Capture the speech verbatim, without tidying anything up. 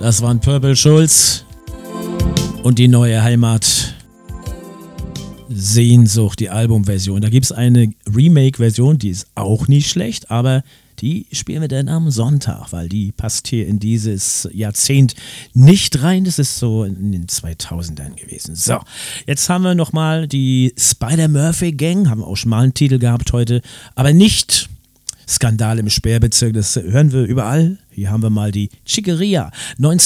Das waren Purple Schulz und die neue Heimat Sehnsucht, die Albumversion. Da gibt es eine Remake-Version, die ist auch nicht schlecht, aber die spielen wir dann am Sonntag, weil die passt hier in dieses Jahrzehnt nicht rein. Das ist so in den zweitausendern gewesen. So, jetzt haben wir nochmal die Spider-Murphy-Gang, haben auch schon mal einen Titel gehabt heute, aber nicht Skandal im Sperrbezirk, das hören wir überall. Hier haben wir mal die Chiqueria.